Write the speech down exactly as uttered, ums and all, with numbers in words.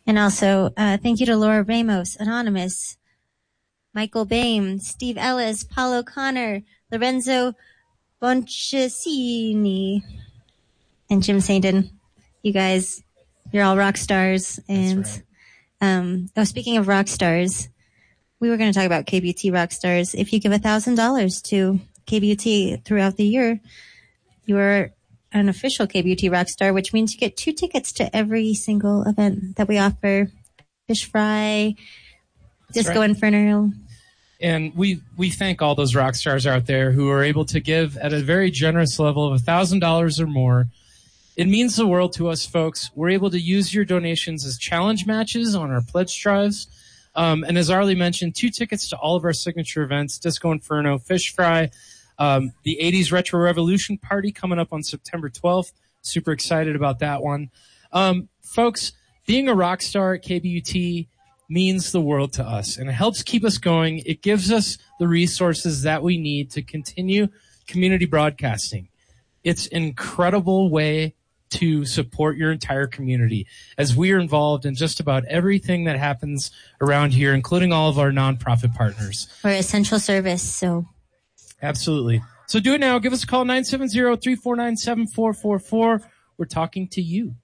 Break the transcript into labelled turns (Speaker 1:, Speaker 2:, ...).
Speaker 1: And also, uh, thank you to Laura Ramos, Anonymous, Michael Bain, Steve Ellis, Paul O'Connor, Lorenzo Boncesini, and Jim Sainton. You guys, you're all rock stars. And
Speaker 2: That's right.
Speaker 1: um, oh, speaking of rock stars, we were going to talk about K B U T rock stars. If you give one thousand dollars to K B U T throughout the year, you are an official K B U T rock star, which means you get two tickets to every single event that we offer. Fish Fry,
Speaker 2: That's
Speaker 1: Disco
Speaker 2: right.
Speaker 1: Inferno.
Speaker 2: And we, we thank all those rock stars out there who are able to give at a very generous level of one thousand dollars or more. It means the world to us, folks. We're able to use your donations as challenge matches on our pledge drives. Um, and as Arlie mentioned, two tickets to all of our signature events, Disco Inferno, Fish Fry, um, the eighties Retro Revolution Party coming up on September twelfth. Super excited about that one. Um, folks, being a rock star at K B U T means the world to us, and it helps keep us going. It gives us the resources that we need to continue community broadcasting. It's an incredible way to support your entire community, as we are involved in just about everything that happens around here, including all of our nonprofit partners.
Speaker 1: We're essential service, so.
Speaker 2: Absolutely. So do it now. Give us a call, nine seven zero, three four nine, seven four four four. We're talking to you.